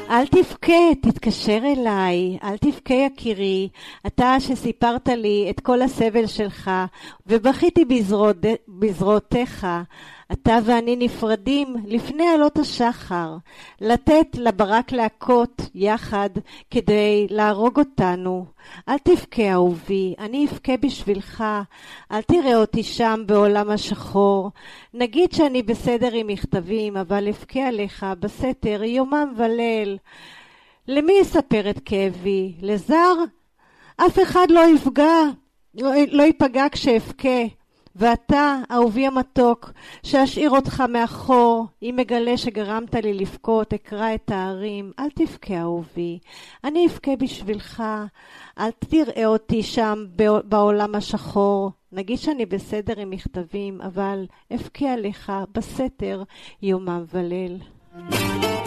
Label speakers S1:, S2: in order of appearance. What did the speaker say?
S1: אל תבכה, תתקשר אליי, אל תבכה יקירי, אתה שסיפרת לי את כל הסבל שלך, ובכיתי בזרועותיך, אתה ואני נפרדים לפני עלות השחר, לתת לברק להכות יחד כדי להרוג אותנו. אל תבכה אהובי, אני אבכה בשבילך, אל תראה אותי שם בעולם השחור. נגיד שאני בסדר עם מכתבים, אבל אבכה עליך בסתר יומם וליל. למי אספר את כאבי? לזר? אף אחד לא ייפגע כשאבכה. ואתה, אהובי המתוק, שאשאיר אותך מאחור, אם מגלה שגרמת לי לבכות, אקרא את הערים. אל תבכה אהובי, אני אבכה בשבילך, אל תראה אותי שם בעולם השחור. נגיד שאני בסדר עם מכתבים, אבל אבכה עליך בסתר יומם וליל.